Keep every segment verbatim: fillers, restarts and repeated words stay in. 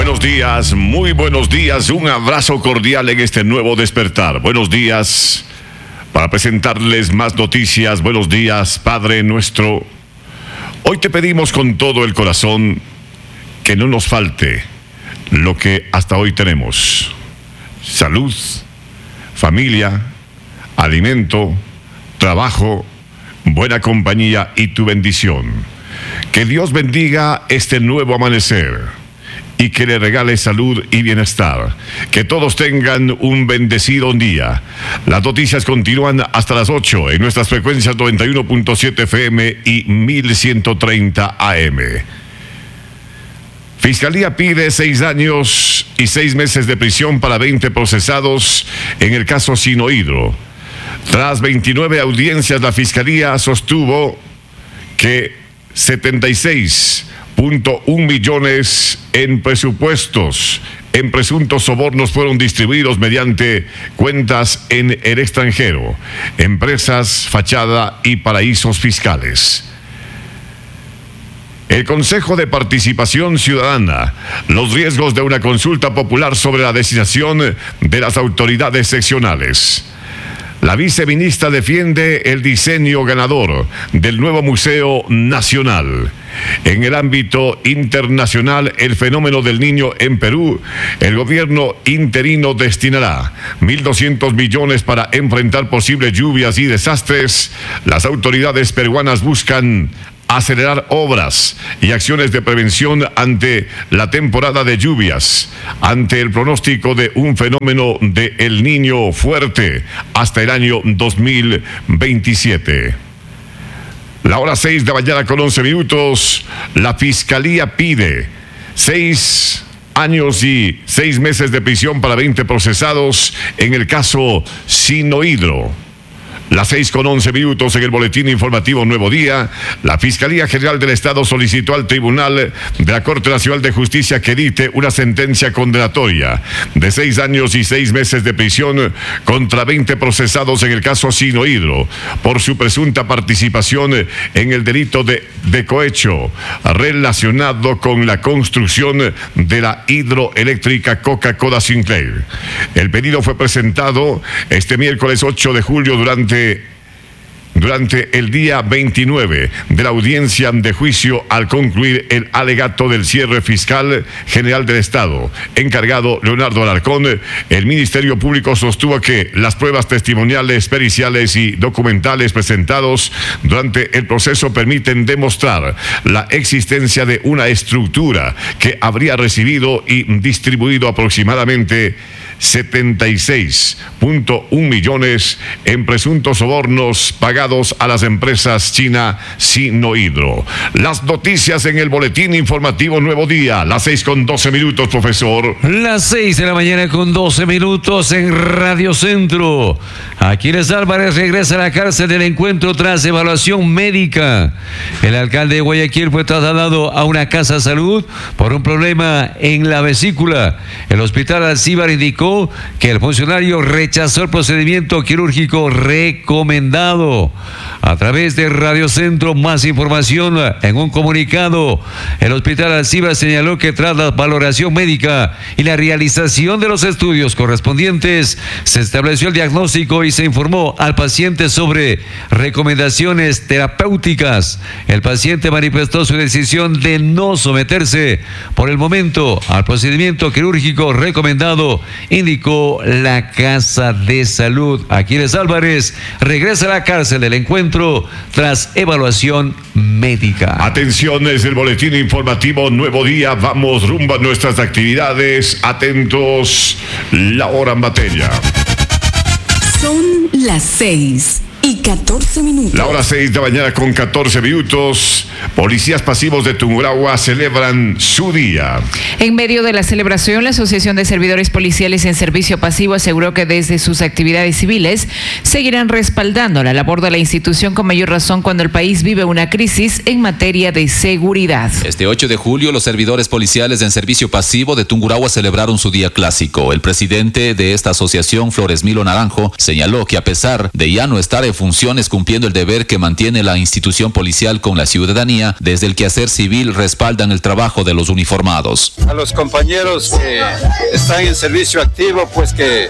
Buenos días, muy buenos días, un abrazo cordial en este nuevo despertar. Buenos días, para presentarles más noticias. Buenos días, Padre nuestro. Hoy te pedimos con todo el corazón que no nos falte lo que hasta hoy tenemos: salud, familia, alimento, trabajo, buena compañía y tu bendición. Que Dios bendiga este nuevo amanecer y que le regale salud y bienestar. Que todos tengan un bendecido día. Las noticias continúan hasta las ocho en nuestras frecuencias noventa y uno punto siete F M y mil ciento treinta A M. Fiscalía pide seis años y seis meses de prisión para veinte procesados en el caso Sinohydro. Tras veintinueve audiencias, la Fiscalía sostuvo que setenta y seis punto uno millones en presupuestos en presuntos sobornos fueron distribuidos mediante cuentas en el extranjero, empresas, fachada y paraísos fiscales. El Consejo de Participación Ciudadana, los riesgos de una consulta popular sobre la designación de las autoridades seccionales. La viceministra defiende el diseño ganador del nuevo Museo Nacional. En el ámbito internacional, el fenómeno del Niño en Perú, el gobierno interino destinará mil doscientos millones para enfrentar posibles lluvias y desastres. Las autoridades peruanas buscan acelerar obras y acciones de prevención ante la temporada de lluvias, ante el pronóstico de un fenómeno de El Niño fuerte hasta el año dos mil veintisiete. La hora seis de la mañana con once minutos, la Fiscalía pide seis años y seis meses de prisión para veinte procesados en el caso Sinohydro. Las seis con once minutos en el boletín informativo Nuevo Día. La Fiscalía General del Estado solicitó al Tribunal de la Corte Nacional de Justicia que dicte una sentencia condenatoria de seis años y seis meses de prisión contra veinte procesados en el caso Sinohydro por su presunta participación en el delito de, de cohecho relacionado con la construcción de la hidroeléctrica Coca-Cola Sinclair. El pedido fue presentado este miércoles ocho de julio durante Durante el día veintinueve de la audiencia de juicio al concluir el alegato del cierre fiscal general del Estado, encargado Leonardo Alarcón, el Ministerio Público sostuvo que las pruebas testimoniales, periciales y documentales presentados durante el proceso permiten demostrar la existencia de una estructura que habría recibido y distribuido aproximadamente setenta y seis punto uno millones en presuntos sobornos pagados a las empresas China Sinohydro. Las noticias en el boletín informativo Nuevo Día, las seis con doce minutos, profesor. Las seis de la mañana con doce minutos en Radio Centro. Aquiles Álvarez regresa a la cárcel del encuentro tras evaluación médica. El alcalde de Guayaquil fue trasladado a una casa de salud por un problema en la vesícula. El hospital Alcíbar indicó que el funcionario rechazó el procedimiento quirúrgico recomendado. A través de Radio Centro, más información en un comunicado. El hospital Alcíbar señaló que tras la valoración médica y la realización de los estudios correspondientes, se estableció el diagnóstico y se informó al paciente sobre recomendaciones terapéuticas. El paciente manifestó su decisión de no someterse por el momento al procedimiento quirúrgico recomendado, indicó la Casa de Salud. Aquiles Álvarez regresa a la cárcel del encuentro tras evaluación médica. Atención, es el boletín informativo Nuevo Día. Vamos rumbo a nuestras actividades. Atentos, la hora en materia. Son las seis y catorce minutos. La hora seis de la mañana con catorce minutos. Policías pasivos de Tungurahua celebran su día. En medio de la celebración, la Asociación de Servidores Policiales en Servicio Pasivo aseguró que desde sus actividades civiles seguirán respaldando la labor de la institución, con mayor razón cuando el país vive una crisis en materia de seguridad. Este ocho de julio, los servidores policiales en servicio pasivo de Tungurahua celebraron su día clásico. El presidente de esta asociación, Flores Milo Naranjo, señaló que a pesar de ya no estar en función funciones cumpliendo el deber que mantiene la institución policial con la ciudadanía. Desde el quehacer civil respaldan el trabajo de los uniformados. A los compañeros que están en servicio activo, pues que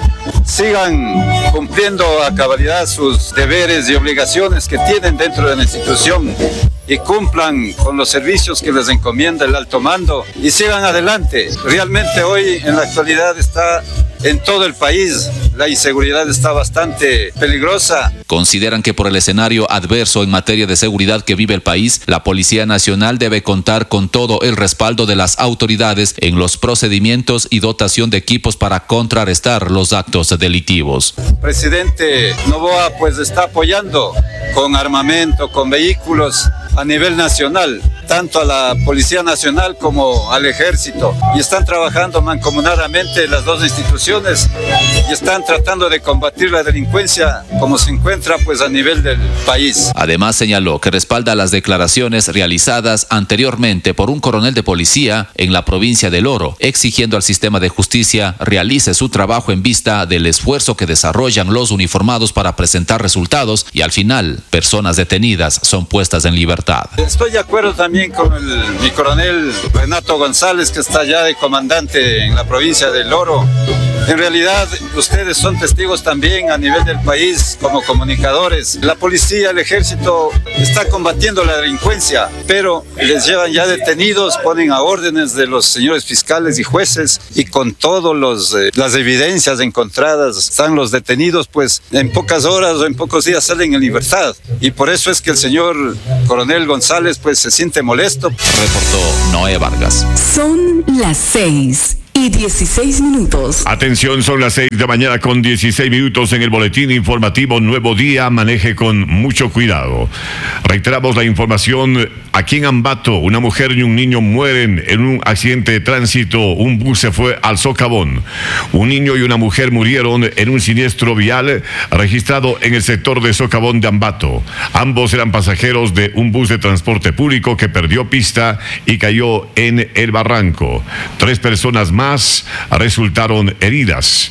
sigan cumpliendo a cabalidad sus deberes y obligaciones que tienen dentro de la institución y cumplan con los servicios que les encomienda el alto mando y sigan adelante. Realmente hoy en la actualidad está en todo el país, la inseguridad está bastante peligrosa. Consideran que por el escenario adverso en materia de seguridad que vive el país, la Policía Nacional debe contar con todo el respaldo de las autoridades en los procedimientos y dotación de equipos para contrarrestar los actos delictivos. El presidente Noboa pues está apoyando con armamento, con vehículos a nivel nacional, tanto a la Policía Nacional como al Ejército, y están trabajando mancomunadamente las dos instituciones y están tratando de combatir la delincuencia como se encuentra pues a nivel del país. Además señaló que respalda las declaraciones realizadas anteriormente por un coronel de policía en la provincia del Oro, exigiendo al sistema de justicia realice su trabajo en vista del esfuerzo que desarrollan los uniformados para presentar resultados y al final personas detenidas son puestas en libertad. Estoy de acuerdo también con el, mi coronel Renato González, que está ya de comandante en la provincia del Oro. En realidad, ustedes son testigos también a nivel del país como comunicadores. La policía, el ejército está combatiendo la delincuencia, pero les llevan ya detenidos, ponen a órdenes de los señores fiscales y jueces y con todas eh, las evidencias encontradas están los detenidos, pues en pocas horas o en pocos días salen en libertad. Y por eso es que el señor coronel González pues se siente molesto. Reportó Noé Vargas. Son las seis y dieciséis minutos. Atención, son las seis de la mañana con dieciséis minutos en el boletín informativo Nuevo Día. Maneje con mucho cuidado. Reiteramos la información. Aquí en Ambato, una mujer y un niño mueren en un accidente de tránsito. Un bus se fue al socavón. Un niño y una mujer murieron en un siniestro vial registrado en el sector de Socavón de Ambato. Ambos eran pasajeros de un bus de transporte público que perdió pista y cayó en el barranco. Tres personas más resultaron heridas.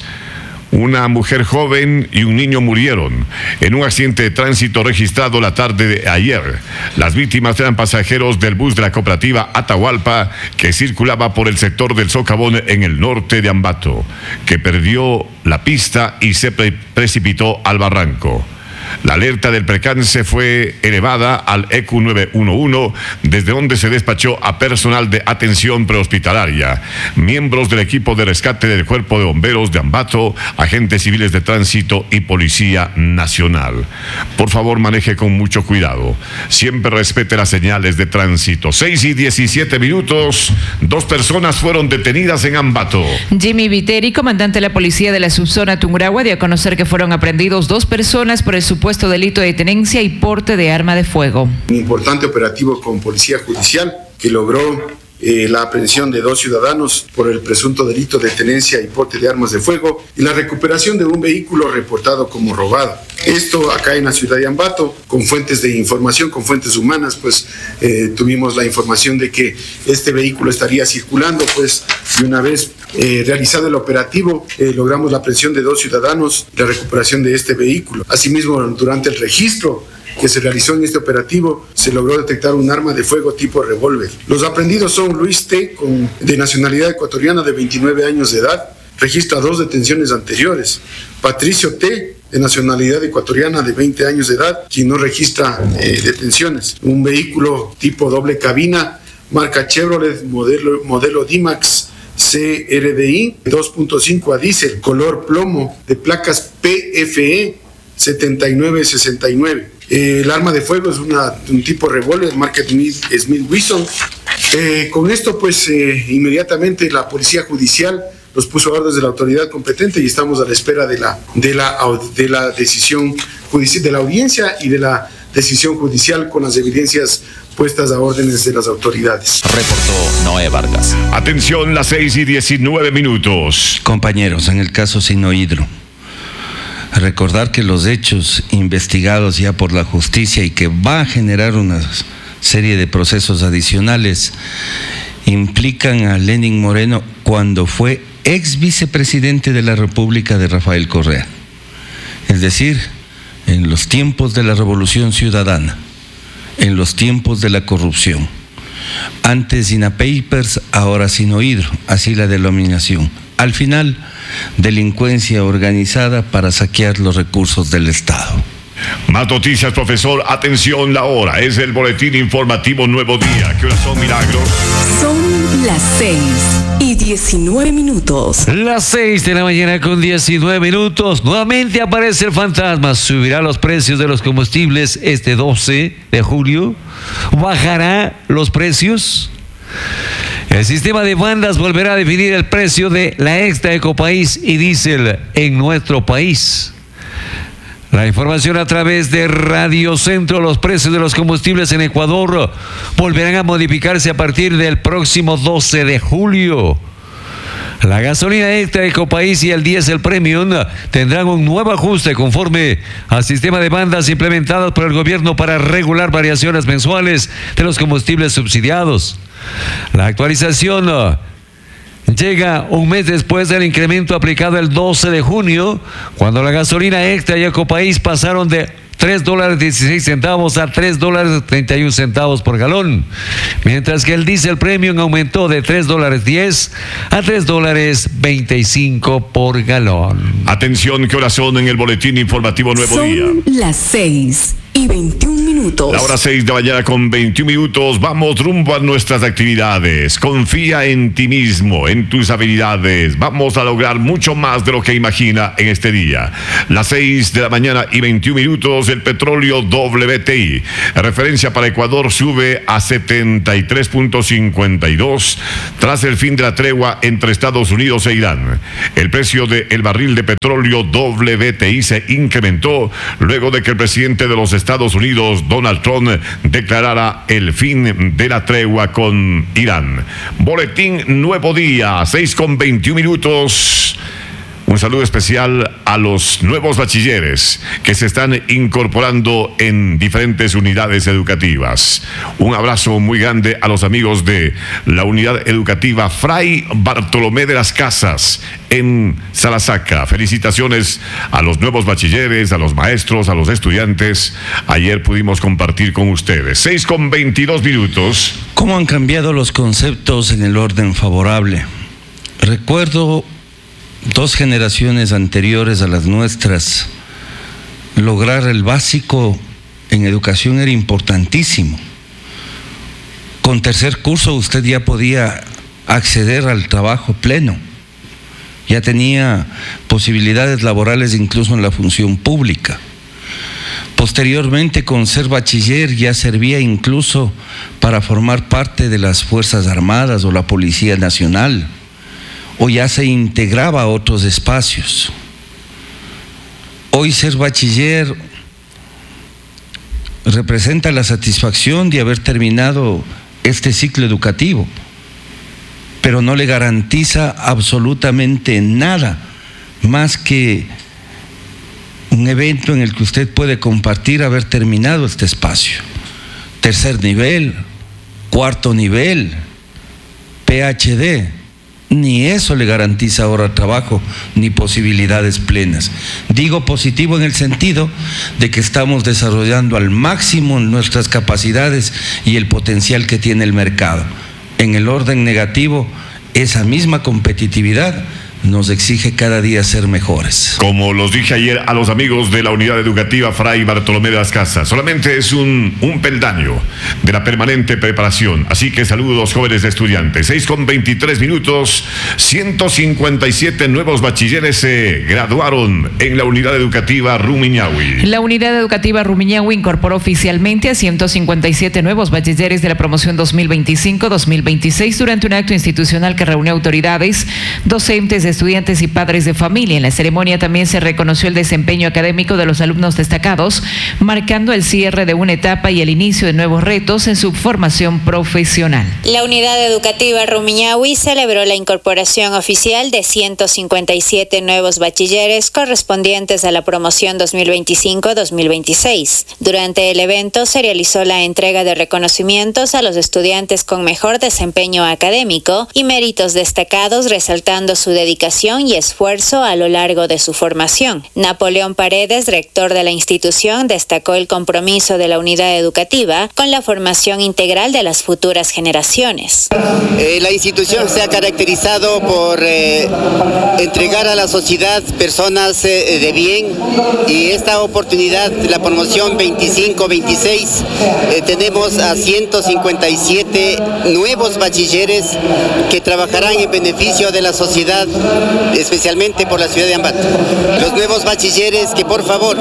Una mujer joven y un niño murieron en un accidente de tránsito registrado la tarde de ayer. Las víctimas eran pasajeros del bus de la cooperativa Atahualpa que circulaba por el sector del Socavón en el norte de Ambato, que perdió la pista y se pre- precipitó al barranco. La alerta del percance fue elevada al E Q nueve uno uno, desde donde se despachó a personal de atención prehospitalaria, miembros del equipo de rescate del Cuerpo de Bomberos de Ambato, agentes civiles de tránsito y Policía Nacional. Por favor, maneje con mucho cuidado. Siempre respete las señales de tránsito. seis y diecisiete minutos. Dos personas fueron detenidas en Ambato. Jimmy Viteri, comandante de la policía de la subzona Tungurahua, dio a conocer que fueron aprendidos dos personas por el supuesto delito de tenencia y porte de arma de fuego. Un importante operativo con Policía Judicial que logró eh, la aprehensión de dos ciudadanos por el presunto delito de tenencia y porte de armas de fuego y la recuperación de un vehículo reportado como robado. Esto acá en la ciudad de Ambato, con fuentes de información, con fuentes humanas, pues eh, tuvimos la información de que este vehículo estaría circulando, pues y una vez eh, realizado el operativo, eh, logramos la aprehensión de dos ciudadanos, la recuperación de este vehículo. Asimismo, durante el registro que se realizó en este operativo, se logró detectar un arma de fuego tipo revólver. Los aprendidos son Luis T., con, de nacionalidad ecuatoriana, de veintinueve años de edad, registra dos detenciones anteriores. Patricio T., de nacionalidad ecuatoriana, de veinte años de edad, quien no registra eh, detenciones. Un vehículo tipo doble cabina, marca Chevrolet, modelo, modelo D-Max C R D I dos punto cinco a diésel, color plomo, de placas P F E setenta y nueve sesenta y nueve. Eh, el arma de fuego es una, un tipo revólver, marca Smith, Smith Wesson. Eh, con esto, pues, eh, inmediatamente la Policía Judicial los puso a órdenes de la autoridad competente y estamos a la espera de la, de la, de la decisión judicial, de la audiencia y de la decisión judicial con las evidencias puestas a órdenes de las autoridades. Reportó Noé Vargas. Atención, las seis y diecinueve minutos. Compañeros, en el caso Sinohidro, recordar que los hechos investigados ya por la justicia y que va a generar una serie de procesos adicionales implican a Lenin Moreno cuando fue ex vicepresidente de la República de Rafael Correa. Es decir, en los tiempos de la Revolución Ciudadana, en los tiempos de la corrupción. Antes Sinapapers, ahora Sinohidro, así la denominación. Al final, delincuencia organizada para saquear los recursos del Estado. Más noticias, profesor. Atención, la hora. Es el boletín informativo Nuevo Día. ¿Qué horas son, Milagros? Son las seis y diecinueve minutos. Las seis de la mañana con diecinueve minutos. Nuevamente aparece el fantasma. ¿Subirá los precios de los combustibles este doce de julio? ¿Bajará los precios? El sistema de bandas volverá a definir el precio de la extra Ecopaís y diésel en nuestro país. La información a través de Radio Centro. Los precios de los combustibles en Ecuador volverán a modificarse a partir del próximo doce de julio. La gasolina extra Ecopaís y el diésel premium tendrán un nuevo ajuste conforme al sistema de bandas implementados por el gobierno para regular variaciones mensuales de los combustibles subsidiados. La actualización llega un mes después del incremento aplicado el doce de junio, cuando la gasolina extra y Ecopaís pasaron de tres dólares dieciséis centavos a tres dólares treinta y un centavos por galón, mientras que el diésel premium aumentó de tres dólares diez a tres dólares veinticinco por galón. Atención, ¿qué horas son en el boletín informativo Nuevo Son Día? las seis y veintiún minutos. La hora seis de la mañana con veintiún minutos. Vamos rumbo a nuestras actividades. Confía en ti mismo, en tus habilidades. Vamos a lograr mucho más de lo que imagina en este día. Las seis de la mañana y veintiún minutos. El petróleo W T I, referencia para Ecuador, sube a setenta y tres punto cincuenta y dos tras el fin de la tregua entre Estados Unidos e Irán. El precio del barril de petróleo W T I se incrementó luego de que el presidente de los Estados Unidos, Donald Trump, declarara el fin de la tregua con Irán. Boletín Nuevo Día, seis con veintiún minutos. Un saludo especial a los nuevos bachilleres que se están incorporando en diferentes unidades educativas. Un abrazo muy grande a los amigos de la unidad educativa Fray Bartolomé de las Casas en Salasaca. Felicitaciones a los nuevos bachilleres, a los maestros, a los estudiantes. Ayer pudimos compartir con ustedes. seis con veintidós minutos. ¿Cómo han cambiado los conceptos en el orden favorable? Recuerdo dos generaciones anteriores a las nuestras, lograr el básico en educación era importantísimo. Con tercer curso usted ya podía acceder al trabajo pleno, ya tenía posibilidades laborales incluso en la función pública. Posteriormente, con ser bachiller ya servía incluso para formar parte de las Fuerzas Armadas o la Policía Nacional, o ya se integraba a otros espacios. Hoy ser bachiller representa la satisfacción de haber terminado este ciclo educativo, pero no le garantiza absolutamente nada más que un evento en el que usted puede compartir haber terminado este espacio. Tercer nivel, cuarto nivel, P H D. Ni eso le garantiza ahora trabajo, ni posibilidades plenas. Digo positivo en el sentido de que estamos desarrollando al máximo nuestras capacidades y el potencial que tiene el mercado. En el orden negativo, esa misma competitividad nos exige cada día ser mejores. Como los dije ayer a los amigos de la unidad educativa Fray Bartolomé de las Casas, solamente es un, un peldaño de la permanente preparación. Así que saludos, jóvenes estudiantes. seis con veintitrés minutos, ciento cincuenta y siete nuevos bachilleres se graduaron en la unidad educativa Rumiñahui. La unidad educativa Rumiñahui incorporó oficialmente a ciento cincuenta y siete nuevos bachilleres de la promoción dos mil veinticinco dos mil veintiséis durante un acto institucional que reunió autoridades, docentes, estudiantes y padres de familia. En la ceremonia también se reconoció el desempeño académico de los alumnos destacados, marcando el cierre de una etapa y el inicio de nuevos retos en su formación profesional. La unidad educativa Rumiñahui celebró la incorporación oficial de ciento cincuenta y siete nuevos bachilleres correspondientes a la promoción dos mil veinticinco dos mil veintiséis. Durante el evento se realizó la entrega de reconocimientos a los estudiantes con mejor desempeño académico y méritos destacados, resaltando su dedicación dedicación y esfuerzo a lo largo de su formación. Napoleón Paredes, rector de la institución, destacó el compromiso de la unidad educativa con la formación integral de las futuras generaciones. Eh, la institución se ha caracterizado por eh, entregar a la sociedad personas eh, de bien, y esta oportunidad, la promoción veinticinco veintiséis, eh, tenemos a ciento cincuenta y siete nuevos bachilleres que trabajarán en beneficio de la sociedad, especialmente por la ciudad de Ambato. Los nuevos bachilleres que por favor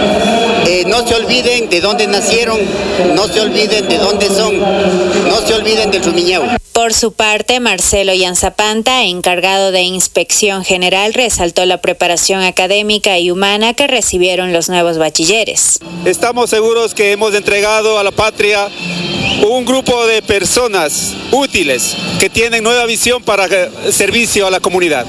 eh, no se olviden de dónde nacieron, no se olviden de dónde son, no se olviden del Rumiñahui. Por su parte, Marcelo Yanzapanta, encargado de Inspección General, resaltó la preparación académica y humana que recibieron los nuevos bachilleres. Estamos seguros que hemos entregado a la patria un grupo de personas útiles que tienen nueva visión para servicio a la comunidad.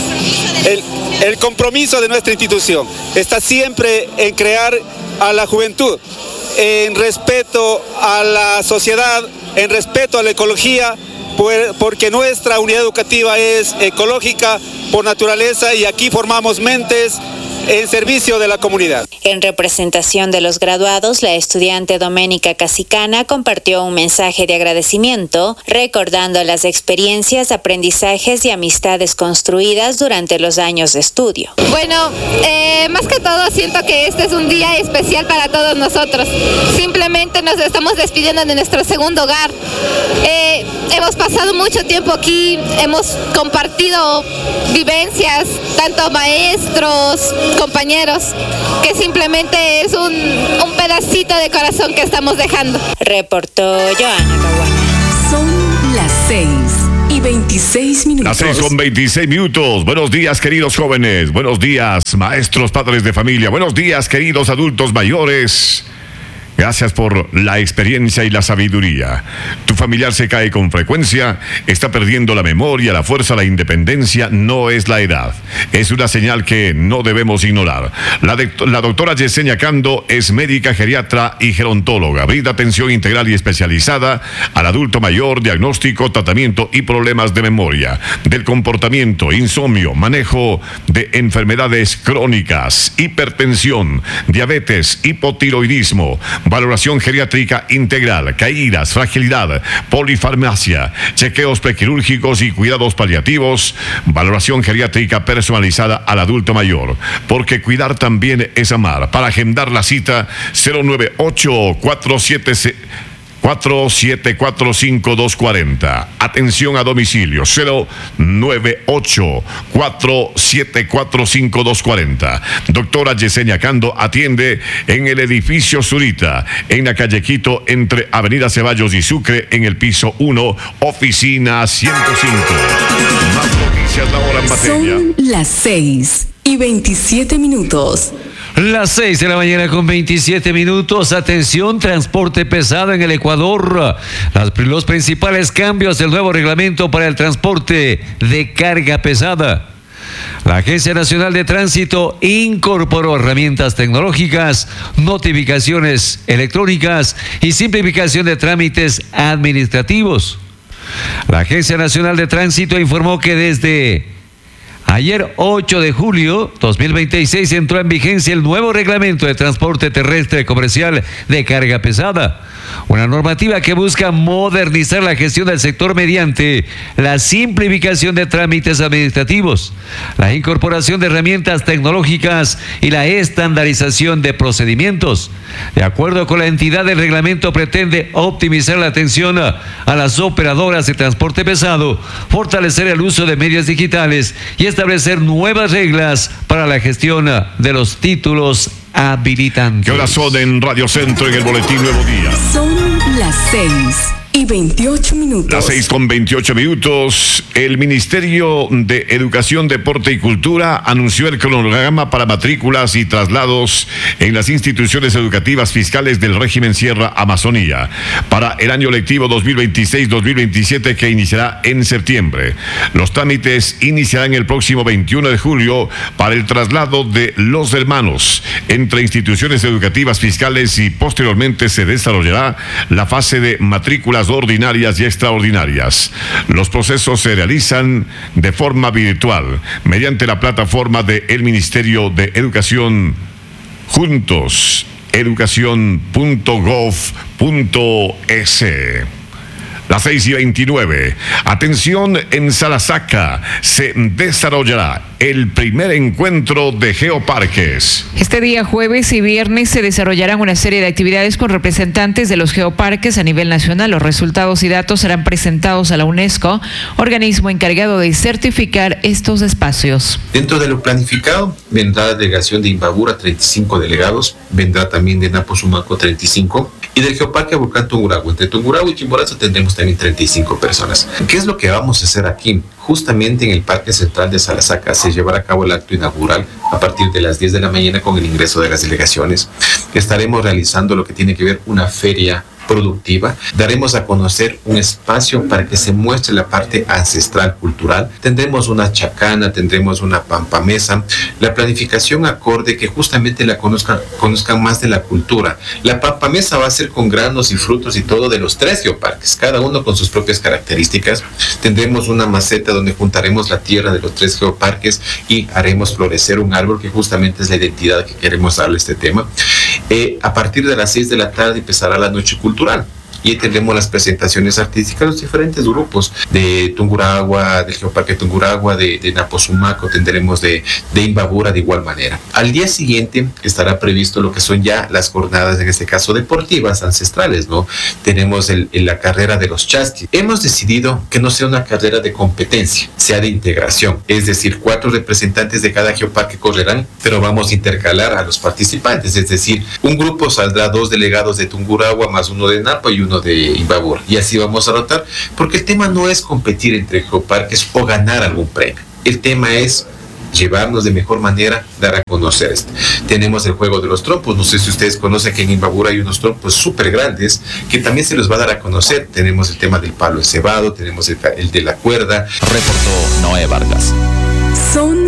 El, el compromiso de nuestra institución está siempre en crear a la juventud, en respeto a la sociedad, en respeto a la ecología, porque nuestra unidad educativa es ecológica por naturaleza y aquí formamos mentes en servicio de la comunidad. En representación de los graduados, la estudiante Doménica Casicana compartió un mensaje de agradecimiento, recordando las experiencias, aprendizajes y amistades construidas durante los años de estudio. Bueno, eh, más que todo siento que este es un día especial para todos nosotros. Simplemente nos estamos despidiendo de nuestro segundo hogar. Eh, hemos pasado mucho tiempo aquí, hemos compartido vivencias, tanto maestros, compañeros, que simplemente es un, un pedacito de corazón que estamos dejando. Reportó Joana Caguana. Son las seis y veintiséis minutos. Las seis con veintiséis minutos. Buenos días, queridos jóvenes. Buenos días, maestros, padres de familia. Buenos días, queridos adultos mayores. Gracias por la experiencia y la sabiduría. Tu familiar se cae con frecuencia, está perdiendo la memoria, la fuerza, la independencia. No es la edad. Es una señal que no debemos ignorar. La, de, la doctora Yesenia Cando es médica, geriatra y gerontóloga. Brinda atención integral y especializada al adulto mayor, diagnóstico, tratamiento y problemas de memoria, del comportamiento, insomnio, manejo de enfermedades crónicas, hipertensión, diabetes, hipotiroidismo, valoración geriátrica integral, caídas, fragilidad, polifarmacia, chequeos prequirúrgicos y cuidados paliativos, valoración geriátrica personalizada al adulto mayor, porque cuidar también es amar. Para agendar la cita, cero nueve ocho, cuatro siete cuatro siete cuatro cinco dos cuatro cero. Atención a domicilio, cero nueve ocho, cuatro siete cuatro cinco dos cuatro cero. Doctora Yesenia Cando atiende en el edificio Zurita, en la calle Quito, entre Avenida Ceballos y Sucre, en el piso uno, oficina ciento cinco. Más noticias ahora en materia. Son las seis y veintisiete minutos. Las seis de la mañana con veintisiete minutos. Atención, transporte pesado en el Ecuador. Las, los principales cambios del nuevo reglamento para el transporte de carga pesada. La Agencia Nacional de Tránsito incorporó herramientas tecnológicas, notificaciones electrónicas y simplificación de trámites administrativos. La Agencia Nacional de Tránsito informó que desde ayer, ocho de julio de dos mil veintiséis, entró en vigencia el nuevo reglamento de transporte terrestre comercial de carga pesada. Una normativa que busca modernizar la gestión del sector mediante la simplificación de trámites administrativos, la incorporación de herramientas tecnológicas y la estandarización de procedimientos. De acuerdo con la entidad, el reglamento pretende optimizar la atención a, a las operadoras de transporte pesado, fortalecer el uso de medios digitales y establecer nuevas reglas para la gestión de los títulos habilitantes. ¿Qué horas son en Radio Centro en el Boletín Nuevo Día? Son las seis y veintiocho minutos. Las seis con veintiocho minutos. El Ministerio de Educación, Deporte y Cultura anunció el cronograma para matrículas y traslados en las instituciones educativas fiscales del régimen Sierra Amazonía para el año lectivo dos mil veintiséis dos mil veintisiete, que iniciará en septiembre. Los trámites iniciarán el próximo veintiuno de julio para el traslado de los hermanos entre instituciones educativas fiscales y posteriormente se desarrollará la fase de matrículas materias ordinarias y extraordinarias. Los procesos se realizan de forma virtual mediante la plataforma del Ministerio de Educación Juntos, educación punto gov punto es. Las seis y veintinueve. Atención, en Salasaca se desarrollará el primer encuentro de geoparques. Este día jueves y viernes se desarrollarán una serie de actividades con representantes de los geoparques a nivel nacional. Los resultados y datos serán presentados a la UNESCO, organismo encargado de certificar estos espacios. Dentro de lo planificado vendrá la delegación de Imbabura, treinta y cinco delegados, vendrá también de Napo Sumaco, treinta y cinco, y del Geoparque Volcán Tungurahua. Entre Tungurahua y Chimborazo tendremos también treinta y cinco personas. ¿Qué es lo que vamos a hacer aquí? Justamente en el Parque Central de Salasaca se llevará a cabo el acto inaugural a partir de las diez de la mañana con el ingreso de las delegaciones. Estaremos realizando lo que tiene que ver una feria productiva. Daremos a conocer un espacio para que se muestre la parte ancestral cultural. Tendremos una chacana, tendremos una pampamesa. La planificación acorde que justamente la conozcan, conozcan más de la cultura. La pampamesa va a ser con granos y frutos y todo de los tres geoparques, cada uno con sus propias características. Tendremos una maceta donde juntaremos la tierra de los tres geoparques y haremos florecer un árbol que justamente es la identidad que queremos darle a este tema. Eh, a partir de las seis de la tarde empezará la noche cultural. Y tendremos las presentaciones artísticas de los diferentes grupos de Tungurahua, del Geoparque Tungurahua, de, de Napo Sumaco, tendremos de, de Imbabura de igual manera. Al día siguiente estará previsto lo que son ya las jornadas, en este caso deportivas, ancestrales, ¿no? Tenemos el, el, la carrera de los chasquis. Hemos decidido que no sea una carrera de competencia, sea de integración. Es decir, cuatro representantes de cada geoparque correrán, pero vamos a intercalar a los participantes. Es decir, un grupo saldrá dos delegados de Tungurahua más uno de Napo y uno de Imbabura, y así vamos a rotar, porque el tema no es competir entre geoparques o ganar algún premio. El tema es llevarnos de mejor manera, dar a conocer esto. Tenemos el juego de los trompos. No sé si ustedes conocen que en Imbabura hay unos trompos súper grandes que también se los va a dar a conocer. Tenemos el tema del palo encebado, tenemos el, el de la cuerda. Reportó Noé Vargas.